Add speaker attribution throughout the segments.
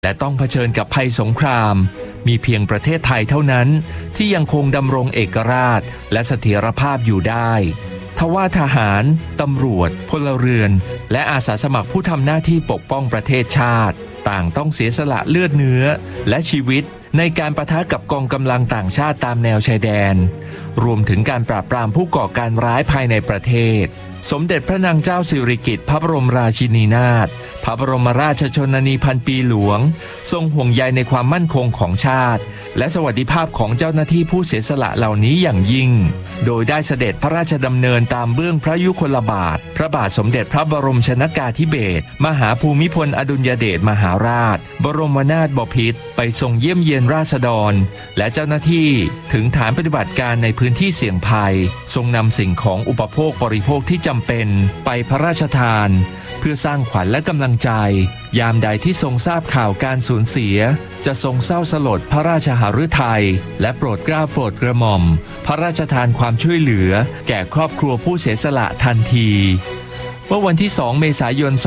Speaker 1: และต้องเผชิญกับภัยสงครามมีเพียงประเทศไทยเท่านั้นที่ยังคงดำรงเอกราชและเสถียรภาพอยู่ได้ทว่าทหารตำรวจพลเรือนและอาสาสมัครผู้ทำหน้าที่ปกป้องประเทศชาติต่างต้องเสียสละเลือดเนื้อและชีวิตในการปะทะกับกองกำลังต่างชาติตามแนวชายแดนรวมถึงการปราบปรามผู้ก่อการร้ายภายในประเทศสมเด็จพระนางเจ้าสิริกิติ์พระบรมราชินีนาถพระบรมราชชนนีพันปีหลวงทรงห่วงใยในความมั่นคงของชาติและสวัสดิภาพของเจ้าหน้าที่ผู้เสียสละเหล่านี้อย่างยิ่งโดยได้เสด็จพระราชดำเนินตามเบื้องพระยุคลบาทพระบาทสมเด็จพระบรมชนกาธิเบศรมหาภูมิพลอดุลยเดชมหาราชบรมนาถบพิตรไปทรงเยี่ยมเยียนราษฎรและเจ้าหน้าที่ถึงฐานปฏิบัติการในพื้นที่เสี่ยงภัยทรงนำสิ่งของอุปโภคบริโภคที่จำเป็นไปพระราชทานเพื่อสร้างขวัญและกำลังใจยามใดที่ทรงทราบข่าวการสูญเสียจะทรงเศร้าสลดพระราชหฤทัยและโปรดเกล้าโปรดกระหม่อมพระราชทานความช่วยเหลือแก่ครอบครัวผู้เสียสละทันทีเมื่อวันที่ 2 เมษายน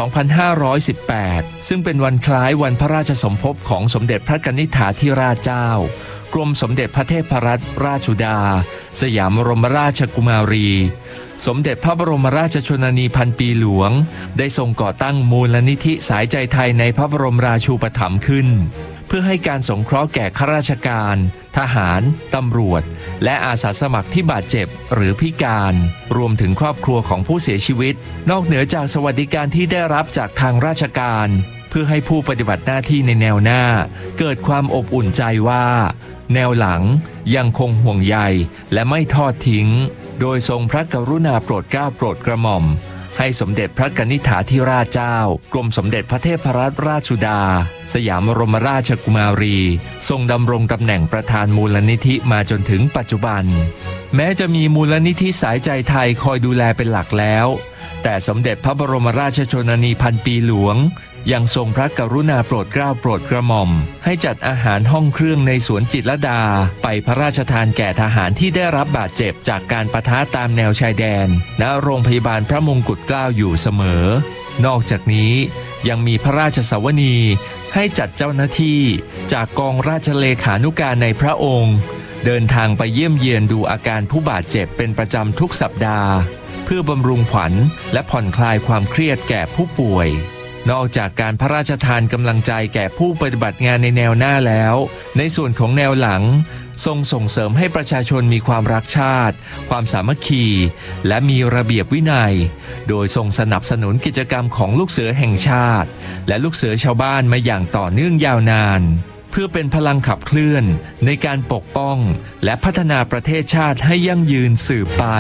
Speaker 1: 2518 ซึ่งเป็นวันคล้ายวันพระราชสมภพของสมเด็จพระกนิษฐาธิราชเจ้ากรมสมเด็จพระเทพรัตนราชสุดาสยามบรมราชกุมารีสมเด็จพระบรมราชชนนีพันปีหลวงได้ทรงก่อตั้งมูลนิธิสายใจไทยในพระบรมราชูปถัมภ์ขึ้นเพื่อให้การสงเคราะห์แก่ข้าราชการทหารตำรวจและอาสาสมัครที่บาดเจ็บหรือพิการรวมถึงครอบครัวของผู้เสียชีวิตนอกเหนือจากสวัสดิการที่ได้รับจากทางราชการเพื่อให้ผู้ปฏิบัติหน้าที่ในแนวหน้าเกิดความอบอุ่นใจว่าแนวหลังยังคงห่วงใยและไม่ทอดทิ้งโดยทรงพระกรุณาโปรดเกล้าโปรดกระหม่อมให้สมเด็จพระกนิษฐาธิราชเจ้ากรมสมเด็จพระเทพรัตนราชสุดาสยามบรมราชกุมารีทรงดำรงตำแหน่งประธานมูลนิธิมาจนถึงปัจจุบันแม้จะมีมูลนิธิสายใจไทยคอยดูแลเป็นหลักแล้วแต่สมเด็จพระบรมราชชนนีพันปีหลวงยังทรงพระกรุณาโปรดเกล้าโปรดกระหม่อมให้จัดอาหารห้องเครื่องในสวนจิตรลดาไปพระราชทานแก่ทหารที่ได้รับบาดเจ็บจากการปะทะตามแนวชายแดนณโรงพยาบาลพระมงกุฎเกล้าอยู่เสมอนอกจากนี้ยังมีพระราชสวนีให้จัดเจ้าหน้าที่จากกองราชเลขานุการในพระองค์เดินทางไปเยี่ยมเยียนดูอาการผู้บาดเจ็บเป็นประจำทุกสัปดาห์เพื่อบำรุงขวัญและผ่อนคลายความเครียดแก่ผู้ป่วยนอกจากการพระราชทานกำลังใจแก่ผู้ปฏิบัติงานในแนวหน้าแล้วในส่วนของแนวหลังทรงส่งเสริมให้ประชาชนมีความรักชาติความสามัคคีและมีระเบียบวินัยโดยทรงสนับสนุนกิจกรรมของลูกเสือแห่งชาติและลูกเสือชาวบ้านมาอย่างต่อเนื่องยาวนานเพื่อเป็นพลังขับเคลื่อนในการปกป้องและพัฒนาประเทศชาติให้ยั่งยืนสืบไป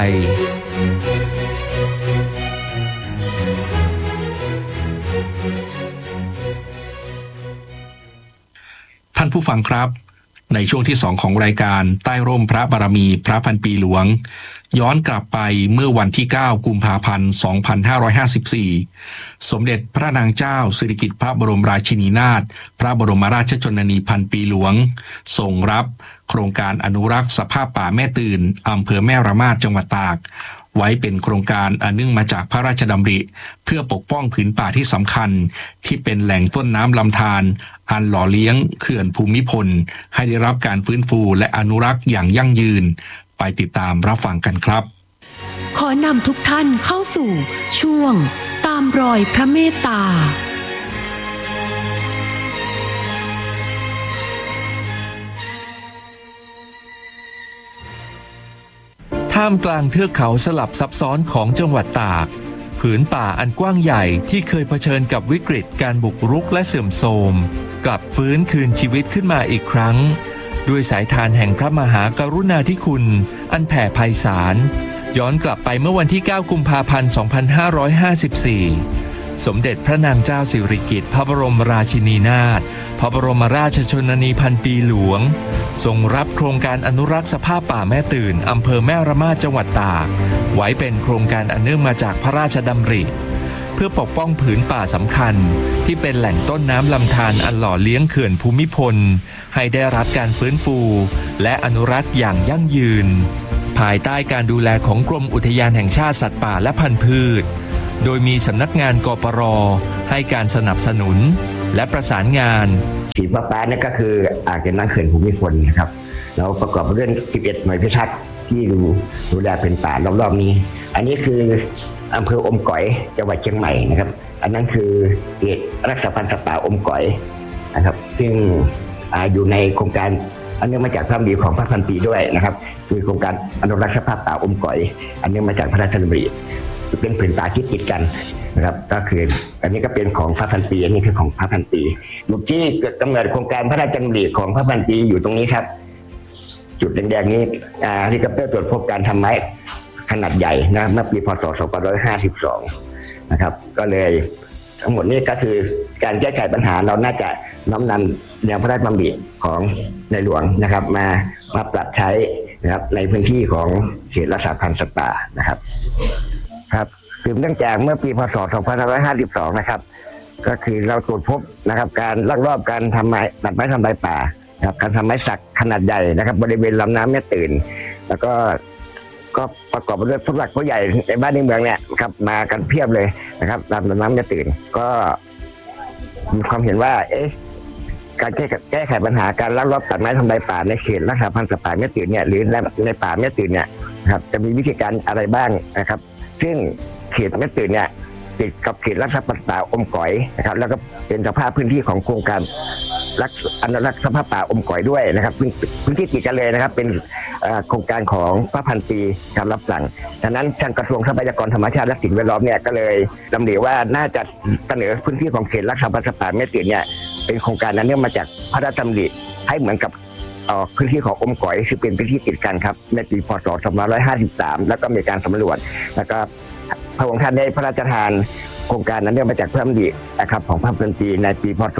Speaker 2: ท่านผู้ฟังครับในช่วงที่2ของรายการใต้ร่มพระบารมีพระพันปีหลวงย้อนกลับไปเมื่อวันที่9กุมภาพันธ์2554สมเด็จพระนางเจ้าสิริกิติ์พระบรมราชินีนาถพระบรมราชชนนีพันปีหลวงทรงรับโครงการอนุรักษ์สภาพป่าแม่ตื่นอำเภอแม่ระมาดจังหวัดตากไว้เป็นโครงการอันเนื่องมาจากพระราชดำริเพื่อปกป้องผืนป่าที่สำคัญที่เป็นแหล่งต้นน้ำลำธารอันหล่อเลี้ยงเขื่อนภูมิพลให้ได้รับการฟื้นฟูและอนุรักษ์อย่างยั่งยืนไปติดตามรับฟังกันครับ
Speaker 3: ขอนำทุกท่านเข้าสู่ช่วงตามรอยพระเมตตา
Speaker 1: ท่ามกลางเทือกเขาสลับซับซ้อนของจังหวัดตากผืนป่าอันกว้างใหญ่ที่เคยเผชิญกับวิกฤตการบุกรุกและเสื่อมโทรมกลับฟื้นคืนชีวิตขึ้นมาอีกครั้งด้วยสายทานแห่งพระมหากรุณาธิคุณอันแผ่ไพศาลย้อนกลับไปเมื่อวันที่9กุมภาพันธ์2554สมเด็จพระนางเจ้าสิริกิติ์พระบรมราชินีนาถพระบรมราชชนนีพันปีหลวงทรงรับโครงการอนุรักษ์สภาพป่าแม่ตื่นอำเภอแม่ระมาดจังหวัดตากไว้เป็นโครงการอันเนื่องมาจากพระราชดำริเพื่อปกป้องผืนป่าสำคัญที่เป็นแหล่งต้นน้ำลำธารอันหล่อเลี้ยงเขื่อนภูมิพลให้ได้รับการฟื้นฟูและอนุรักษ์อย่างยั่งยืนภายใต้การดูแลของกรมอุทยานแห่งชาติสัตว์ป่าและพันธุ์พืชโดยมีสำนักงานกปร.ให้การสนับสนุนและประสานงาน
Speaker 4: สีฟ้าๆนี่ก็คืออ่างเก็บน้ำเขื่อนภูมิพลนะครับแล้วประกอบด้วย11หน่วยพิทักษ์ที่ดูแลเป็นป่ารอบๆนี้อันนี้คืออำเภออมก๋อยจังหวัดเชียงใหม่นะครับอันนั้นคือเขตรักษาพันธุ์สัตว์ป่าอมก๋อยนะครับซึ่งอยู่ในโครงการอันนี้มาจากพระราชดำริของพระพันปีด้วยนะครับคือโครงการอนุรักษ์สภาพป่าอมก๋อยอันนี้มาจากพระราชดำริเป็นผืนป่าที่ติดกันนะครับก็คืออันนี้ก็เป็นของพระพันปีอันนี้คือของพระพันปีจุดที่กำเนิดโครงการพระราชดำริของพระพันปีอยู่ตรงนี้ครับจุดแดงๆนี้เฮลิคอปเตอร์ตรวจพบการทำไม้ขนาดใหญ่นะเมื่อปีพ.ศ. 2552นะครับก็เลยทั้งหมดนี้ก็คือการแก้ไขปัญหาเราน่าจะน้อมนำแนวพระราชดำริของในหลวงนะครับมาปรับใช้นะครับในพื้นที่ของเขตรักษาพันธุ์สัตว์ป่านะครับครับสืบเนื่องจากเมื่อปีพ.ศ. 2552นะครับก็คือเราตรวจพบนะครับการลักลอบการทำไม้ตัดไม้ทำลายป่านะครับการทำไม้สักขนาดใหญ่นะครับบริเวณลำน้ำแม่ตื่นแล้วก็ประกอบไปด้วยผู้หลักผู้ใหญ่ในบ้านในเมืองเนี่ยครับมากันเพียบเลยนะครับลำน้ำแม่ตื่นก็มีความเห็นว่าการแก้ไขปัญหาการลักลอบตัดไม้ทำลายป่าในเขตรักษาพันธุ์สัตว์ป่าแม่ตื่นเนี่ยหรือในป่าแม่ตื่นเนี่ยครับจะมีวิธีการอะไรบ้างนะครับซึ่งเขตแม่ตื่นเนี่ยติดกับเขตรักษาพันธุ์ป่าอมก๋อยนะครับแล้วก็เป็นสภาพพื้นที่ของโครงการอนุรักษ์สภาพป่าอมก๋อยด้วยนะครับพื้นที่ติดกันเลยนะครับเป็นโครงการของพระพันปีการรับสั่งดังนั้นทางกระทรวงทรัพยากรธรรมชาติและสิ่งแวดล้อมเนี่ยก็เลยดำริว่าน่าจะเสนอพื้นที่ของเขตรักษาพันธุ์ป่าแม่ตื่นเนี่ยเป็นโครงการนั้นเนี่ยมาจากพระราชดำริให้เหมือนกับพื้นที่ของอมก๋อยซึ่งเป็นพื้นที่ติดกันครับในปีพ.ศ. 2553แล้วก็มีการสำรวจแล้วก็พระองค์ท่านได้พระราชทานโครงการนั้นเนื่องมาจากพระราชดำรินะครับของพระพันปีในปีพ.ศ.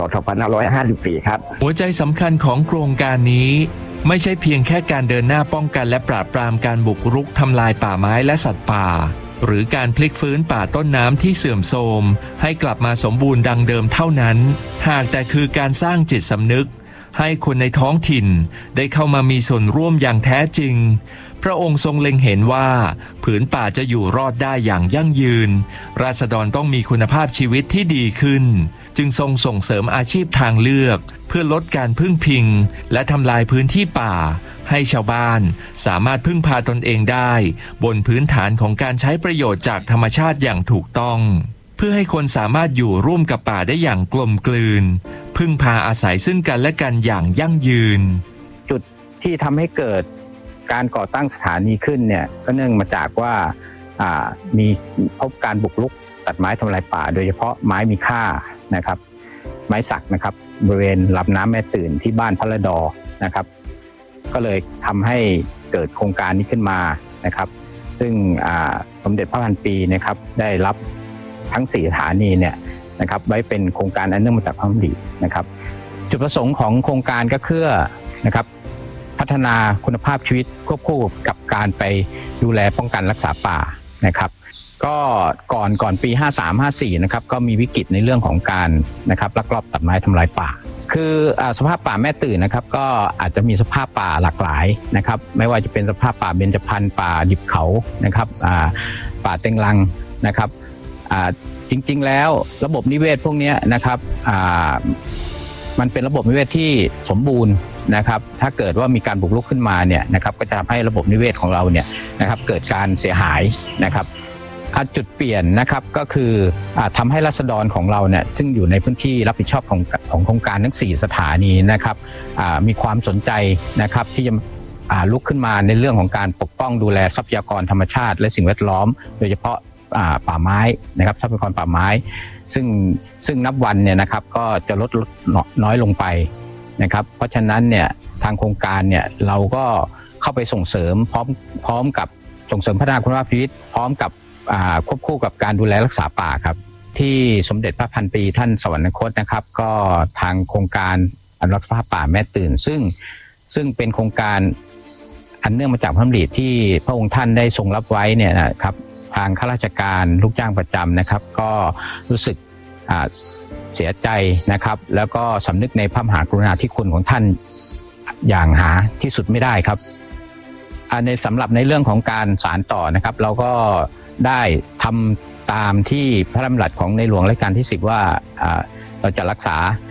Speaker 4: 2554ครับ
Speaker 1: หัวใจสำคัญของโครงการนี้ไม่ใช่เพียงแค่การเดินหน้าป้องกันและปราบปรามการบุกรุกทำลายป่าไม้และสัตว์ป่าหรือการพลิกฟื้นป่าต้นน้ำที่เสื่อมโทรมให้กลับมาสมบูรณ์ดังเดิมเท่านั้นหากแต่คือการสร้างจิตสำนึกให้คนในท้องถิ่นได้เข้ามามีส่วนร่วมอย่างแท้จริงพระองค์ทรงเล็งเห็นว่าผืนป่าจะอยู่รอดได้อย่างยั่งยืนราษฎรต้องมีคุณภาพชีวิตที่ดีขึ้นจึงทรงส่งเสริมอาชีพทางเลือกเพื่อลดการพึ่งพิงและทำลายพื้นที่ป่าให้ชาวบ้านสามารถพึ่งพาตนเองได้บนพื้นฐานของการใช้ประโยชน์จากธรรมชาติอย่างถูกต้องเพื่อให้คนสามารถอยู่ร่วมกับป่าได้อย่างกลมกลืนพึ่งพาอาศัยซึ่งกันและกันอย่างยั่งยืน
Speaker 5: จุดที่ทำให้เกิดการก่อตั้งสถานีขึ้นเนี่ยก็เนื่องมาจากว่ามีพบการบุกรุกตัดไม้ทำลายป่าโดยเฉพาะไม้มีค่านะครับไม้สักนะครับบริเวณลำน้ำแม่ตื่นที่บ้านพระละดอนะครับก็เลยทำให้เกิดโครงการนี้ขึ้นมานะครับซึ่งสมเด็จพระพันปีนะครับได้รับทั้ง4สถานีเนี่ยนะครับไว้เป็นโครงการอันเนื่องมาจากพระดำรินะครับจุดประสงค์ของโครงการก็เพื่อนะครับพัฒนาคุณภาพชีวิตควบคู่กับการไปดูแลป้องกันรักษาป่านะครับก็ก่อนปี53-54นะครับก็มีวิกฤตในเรื่องของการนะครับลักลอบตัดไม้ทำลายป่าคือสภาพป่าแม่ตื่นนะครับก็อาจจะมีสภาพป่าหลากหลายนะครับไม่ว่าจะเป็นสภาพป่าเบญจพรรณป่าดิบเขานะครับป่าเต็งรังนะครับจริงๆแล้วระบบนิเวศพวกนี้นะครับมันเป็นระบบนิเวศที่สมบูรณ์นะครับถ้าเกิดว่ามีการบุกรุกขึ้นมาเนี่ยนะครับก็จะทำให้ระบบนิเวศของเราเนี่ยนะครับเกิดการเสียหายนะครับจุดเปลี่ยนนะครับก็คือทำให้ราษฎรของเราเนี่ยซึ่งอยู่ในพื้นที่รับผิดชอบของโครงการทั้ง4สถานีนะครับมีความสนใจนะครับที่จะลุกขึ้นมาในเรื่องของการปกป้องดูแลทรัพยากรธรรมชาติและสิ่งแวดล้อมโดยเฉพาะป่าไม้นะครับทรัพยากรป่าไม้ซึ่งนับวันเนี่ยนะครับก็จะลดน้อยลงไปนะครับเพราะฉะนั้นเนี่ยทางโครงการเนี่ยเราก็เข้าไปส่งเสริมพร้อมกับส่งเสริมพัฒนาคุณภาพชีวิตพร้อมกับควบคู่กับการดูแลรักษาป่าครับที่สมเด็จพระพันปีท่านสวรรคตนะครับก็ทางโครงการอนุรักษ์สภาพป่าแม่ตื่นซึ่งเป็นโครงการอันเนื่องมาจากพระดำริที่พระองค์ท่านได้ทรงรับไว้เนี่ยนะครับทางข้าราชการลูกจ้างประจำนะครับก็รู้สึกเสียใจนะครับแล้วก็สำนึกในพระมหากรุณาธิคุณของท่านอย่างหาที่สุดไม่ได้ครับในสำหรับในเรื่องของการสานต่อนะครับเราก็ได้ทำตามที่พระดำรัสของในหลวงรัชกาลที่10ว่าเราจะรักษา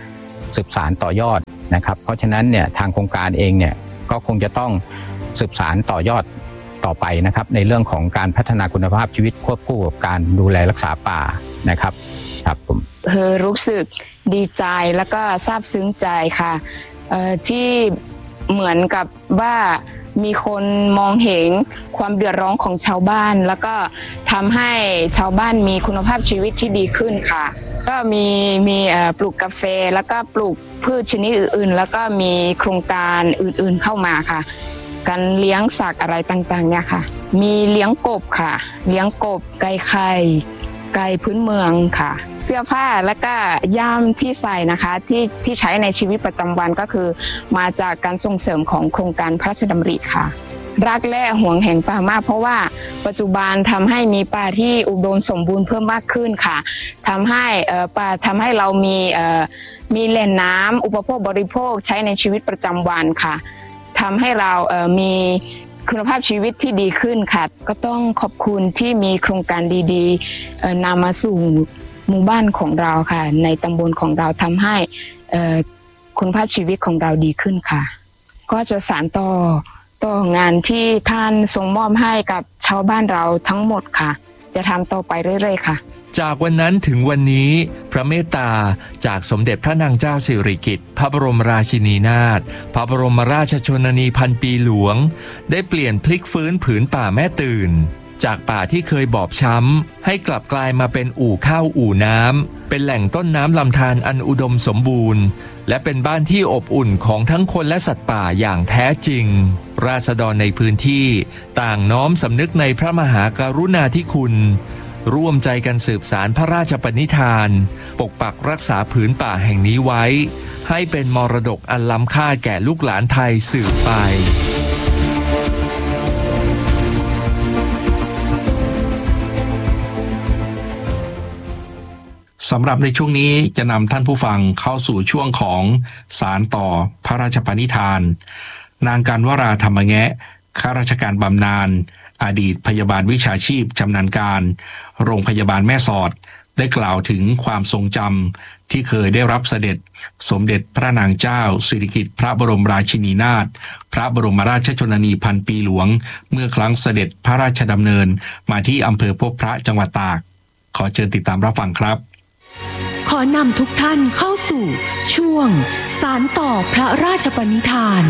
Speaker 5: สืบสานต่อยอดนะครับเพราะฉะนั้นเนี่ยทางโครงการเองเนี่ยก็คงจะต้องสืบสานต่อยอดต่อไปนะครับในเรื่องของการพัฒนาคุณภาพชีวิตควบคู่กับการดูแลรักษาป่านะครับครับผม
Speaker 6: รู้สึกดีใจแล้วก็ซาบซึ้งใจค่ะที่เหมือนกับว่ามีคนมองเห็นความเดือดร้อนของชาวบ้านแล้วก็ทำให้ชาวบ้านมีคุณภาพชีวิตที่ดีขึ้นค่ะก็มีปลูกกาแฟแล้วก็ปลูกพืชชนิดอื่นๆแล้วก็มีโครงการอื่นๆเข้ามาค่ะการเลี้ยงสัตว์อะไรต่างๆเนี่ยค่ะมีเลี้ยงกบค่ะเลี้ยงกบไก่ไข่ไก่พื้นเมืองค่ะเสื้อผ้าและก็ย่ามที่ใส่นะคะที่ใช้ในชีวิตประจำวันก็คือมาจากการส่งเสริมของโครงการพระราชดำริค่ะรักและห่วงแห่งป่ามากเพราะว่าปัจจุบันทำให้มีป่าที่อุดมสมบูรณ์เพิ่มมากขึ้นค่ะทำให้เรามีแหล่งน้ำอุปโภคบริโภคใช้ในชีวิตประจำวันค่ะทำให้เรามีคุณภาพชีวิตที่ดีขึ้นค่ะก็ต้องขอบคุณที่มีโครงการดีๆนำมาสู่หมู่บ้านของเราค่ะในตำบลของเราทำให้คุณภาพชีวิตของเราดีขึ้นค่ะก็จะสานต่องานที่ท่านทรงมอบให้กับชาวบ้านเราทั้งหมดค่ะจะทำต่อไปเรื่อยๆค่ะ
Speaker 1: จากวันนั้นถึงวันนี้พระเมตตาจากสมเด็จพระนางเจ้าสิริกิติ์พระบรมราชินีนาถพระบรมราชชนนีพันปีหลวงได้เปลี่ยนพลิกฟื้นผืนป่าแม่ตื่นจากป่าที่เคยบอบช้ำให้กลับกลายมาเป็นอู่ข้าวอู่น้ำเป็นแหล่งต้นน้ำลำธารอันอุดมสมบูรณ์และเป็นบ้านที่อบอุ่นของทั้งคนและสัตว์ป่าอย่างแท้จริงราษฎรในพื้นที่ต่างน้อมสำนึกในพระมหากรุณาธิคุณร่วมใจกันสืบสานพระราชปณิธานปกปักรักษาผืนป่าแห่งนี้ไว้ให้เป็นมรดกอันล้ำค่าแก่ลูกหลานไทยสืบไป
Speaker 2: สำหรับในช่วงนี้จะนำท่านผู้ฟังเข้าสู่ช่วงของสารต่อพระราชปณิธานนางการวราธรรมแงะข้าราชการบำนาญอดีตพยาบาลวิชาชีพชำนาญการโรงพยาบาลแม่สอดได้กล่าวถึงความทรงจำที่เคยได้รับเสด็จสมเด็จพระนางเจ้าสิริกิติ์พระบรมราชินีนาถพระบรมราชชนนีพันปีหลวงเมื่อครั้งเสด็จพระราชดำเนินมาที่อำเภอพบพระจังหวัดตากขอเชิญติดตามรับฟังครับ
Speaker 3: ขอนำทุกท่านเข้าสู่ช่วงสารต่อพระราชปณิธาน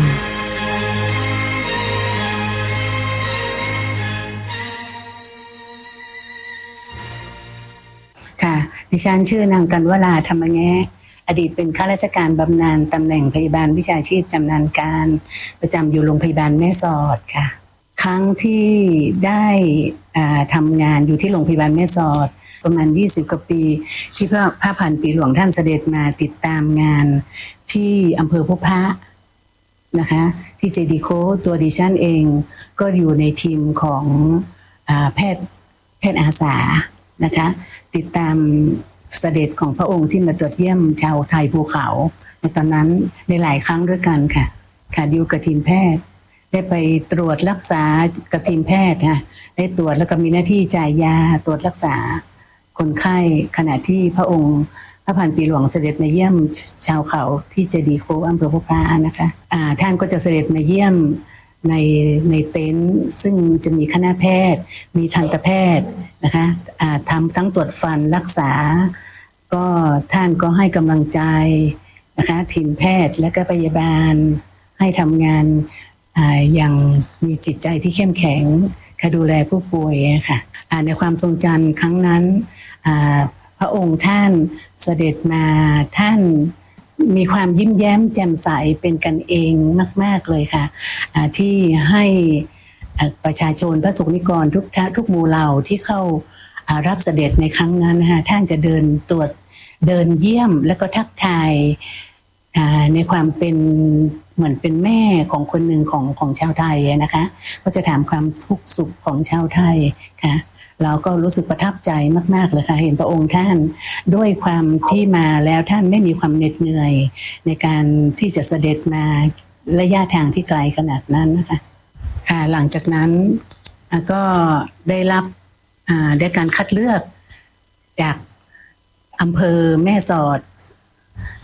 Speaker 7: ค่ะดิฉันชื่อนางกันวราธรรมแงะอดีตเป็นข้าราชการบำนาญตำแหน่งพยาบาลวิชาชีพชำนาญการประจำอยู่โรงพยาบาลแม่สอดค่ะครั้งที่ได้ทำงานอยู่ที่โรงพยาบาลแม่สอดประมาณ20 กว่าปีที่พระพันปีหลวงท่านเสด็จมาติดตามงานที่อำเภอพบพระนะคะที่เจดีโคตัวดิฉันเองก็อยู่ในทีมของแพทย์อาสานะคะติดตามเสด็จของพระองค์ที่มาตรวจเยี่ยมชาวไทยภูเขาในตอนนั้นในหลายครั้งด้วยกันค่ะอยู่กับทีมแพทย์ได้ไปตรวจรักษากับทีมแพทย์ค่ะได้ตรวจแล้วก็มีหน้าที่จ่ายยาตรวจรักษาคนไข้ขณะที่พระองค์พระพันปีหลวงเสด็จมาเยี่ยมชาวเขาที่เจดีย์โคอำเภอพบพระนะคะท่านก็จะเสด็จมาเยี่ยมในเต็นท์ซึ่งจะมีคณะแพทย์มีทันตแพทย์นะคะทำทั้งตรวจฟันรักษาก็ท่านก็ให้กำลังใจนะคะทีมแพทย์และก็พยาบาลให้ทำงานอย่างมีจิตใจที่เข้มแข็งดูแลผู้ป่วยค่ะในความทรงจำครั้งนั้นพระองค์ท่านเสด็จมาท่านมีความยิ้มแย้มแจ่มใสเป็นกันเองมากๆเลยค่ะที่ให้ประชาชนพระสงฆ์นิกรทุกหมู่เหล่าที่เข้ารับเสด็จในครั้งนั้นนะคะท่านจะเดินตรวจเดินเยี่ยมแล้วก็ทักทายในความเป็นเหมือนเป็นแม่ของคนหนึ่งของชาวไทยนะคะก็จะถามความสุขของชาวไทยค่ะเราก็รู้สึกประทับใจมากๆเลยค่ะเห็นพระองค์ท่านด้วยความที่มาแล้วท่านไม่มีความเหน็ดเหนื่อยในการที่จะเสด็จมาระยะทางที่ไกลขนาดนั้นนะคะค่ะหลังจากนั้นก็ได้รับได้การคัดเลือกจากอำเภอแม่สอด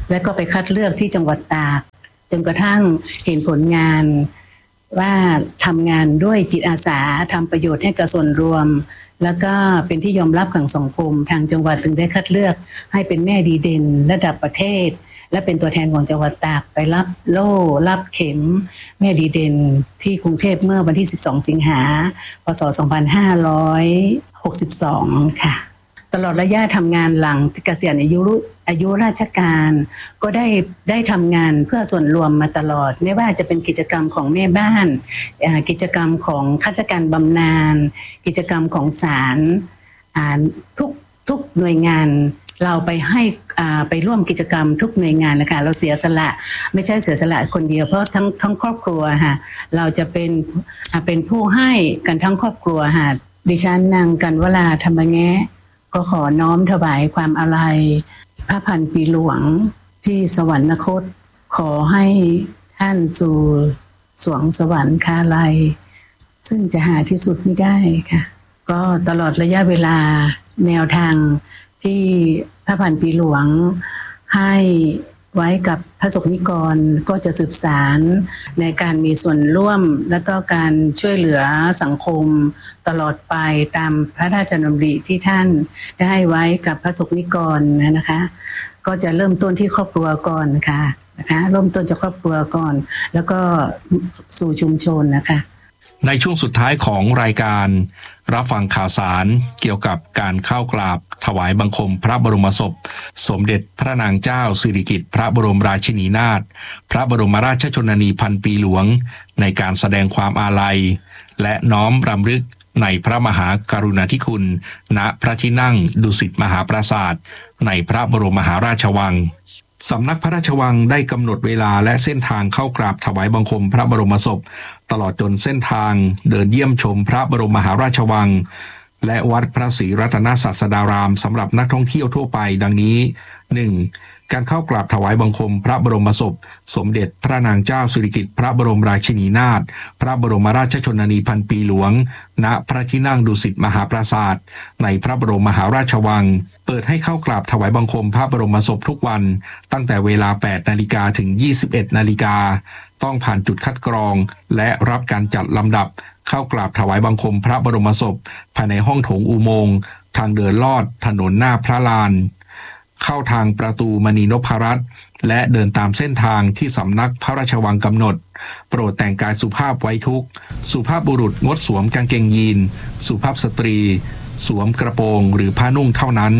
Speaker 7: แล้วก็ไปคัดเลือกที่จังหวัดตากจนกระทั่งเห็นผลงานว่าทำงานด้วยจิตอาสาทำประโยชน์ให้กับส่วนรวมแล้วก็เป็นที่ยอมรับของสังคมทางจังหวัดถึงได้คัดเลือกให้เป็นแม่ดีเด่นระดับประเทศและเป็นตัวแทนของจังหวัดตากไปรับโล่รับเข็มแม่ดีเด่นที่กรุงเทพเมื่อวันที่12สิงหาคม พ.ศ. 2562ค่ะตลอดระยะทำงานหลังเกษียณอายุราชการก็ได้ทำงานเพื่อส่วนรวมมาตลอดไม่ว่าจะเป็นกิจกรรมของแม่บ้านกิจกรรมของข้าราชการบำนาญกิจกรรมของศาลทุกหน่วยงานเราไปร่วมกิจกรรมทุกหน่วยงานนะคะเราเสียสละไม่ใช่เสียสละคนเดียวเพราะทั้งครอบครัวค่ะเราจะเป็นผู้ให้กันทั้งครอบครัวค่ะดิฉันนางกันวราธรรมแง้ก็ขอน้อมถวายความอาลัยพระพันปีหลวงที่สวรรคตขอให้ท่านสู่สวงสวรรคาลัยซึ่งจะหาที่สุดไม่ได้ค่ะก็ตลอดระยะเวลาแนวทางที่พระพันปีหลวงให้ไว้กับพระสงฆ์นิกรก็จะสืบสานในการมีส่วนร่วมและก็การช่วยเหลือสังคมตลอดไปตามพระราชดำริที่ท่านได้ให้ไว้กับพระสงฆ์นิกรนะคะก็จะเริ่มต้นที่ครอบครัวก่อนนะคะเริ่มต้นจากครอบครัวก่อนแล้วก็สู่ชุมชนนะคะ
Speaker 2: ในช่วงสุดท้ายของรายการรับฟังข่าวสารเกี่ยวกับการเข้ากราบถวายบังคมพระบรมศพสมเด็จพระนางเจ้าสิริกิติ์พระบรมราชินีนาถพระบรมราชชนนีพันปีหลวงในการแสดงความอาลัยและน้อมรำลึกในพระมหากรุณาธิคุณณพระที่นั่งดุสิตมหาปราสาทในพระบรมมหาราชวังสำนักพระราชวังได้กำหนดเวลาและเส้นทางเข้ากราบถวายบังคมพระบรมศพตลอดจนเส้นทางเดินเยี่ยมชมพระบรมมหาราชวังและวัดพระศรีรัตนศาสดารามสำหรับนักท่องเที่ยวทั่วไปดังนี้ 1. การเข้ากราบถวายบังคมพระบรมศพสมเด็จพระนางเจ้าสิริกิติ์พระบรมราชินีนาถพระบรมราชชนนีพันปีหลวงณพระที่นั่งดุสิตมหาปราสาทในพระบรมมหาราชวังเปิดให้เข้ากราบถวายบังคมพระบรมศพทุกวันตั้งแต่เวลา 8 นาฬิกาถึง 21 นาฬิกาต้องผ่านจุดคัดกรองและรับการจัดลำดับเข้ากราบถวายบังคมพระบรมศพภายในห้องโถงอุโมงค์ทางเดินลอดถนนหน้าพระลานเข้าทางประตูมณีนพรัตน์และเดินตามเส้นทางที่สำนักพระราชวังกำหนดโปรดแต่งกายสุภาพไว้ทุกข์สุภาพบุรุษงดสวมกางเกงยีนสุภาพสตรีสวมกระโปรงหรือผ้านุ่งเท่านั้น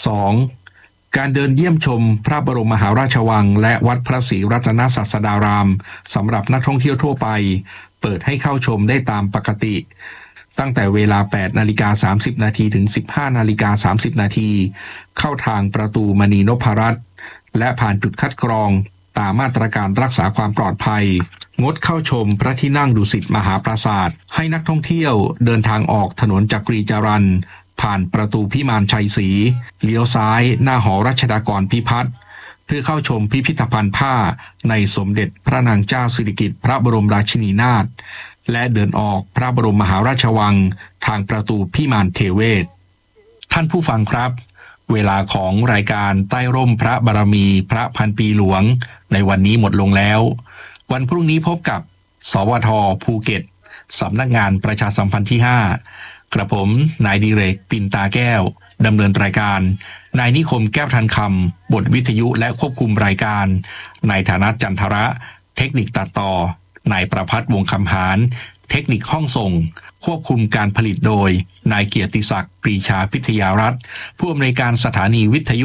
Speaker 2: 2. การเดินเยี่ยมชมพระบรมมหาราชวังและวัดพระศรีรัตนศาสดารามสำหรับนักท่องเที่ยวทั่วไปเปิดให้เข้าชมได้ตามปกติตั้งแต่เวลา 8:30 นาทีถึง 15:30 นาทีเข้าทางประตูมณีนพรัตน์และผ่านจุดคัดกรองตามมาตรการรักษาความปลอดภัยงดเข้าชมพระที่นั่งดุสิตมหาปราสาทให้นักท่องเที่ยวเดินทางออกถนนจักรีจรัญผ่านประตูพิมานชัยศรีเลี้ยวซ้ายหน้าหอรัชดากรพิพัฒน์เพื่อเข้าชมพิพิธภัณฑ์ผ้าในสมเด็จพระนางเจ้าสิริกิติ์พระบรมราชินีนาถและเดินออกพระบรมมหาราชวังทางประตูพิมานเทเวศท่านผู้ฟังครับเวลาของรายการใต้ร่มพระบารมีพระพันปีหลวงในวันนี้หมดลงแล้ววันพรุ่งนี้พบกับสวท.ภูเก็ตสำนักงานประชาสัมพันธ์ที่ 5กระผมนายดิเรกปิ่นตาแก้วดำเนินรายการนายนิคมแก้วทันคำบทวิทยุและควบคุมรายการนายฐานะจันทระเทคนิคตัดต่อนายประภัสวงศ์คำหารเทคนิคห้องส่งควบคุมการผลิตโดยนายเกียรติศักดิ์ปรีชาพิทยารัตน์ผู้อำนวยการสถานีวิทยุ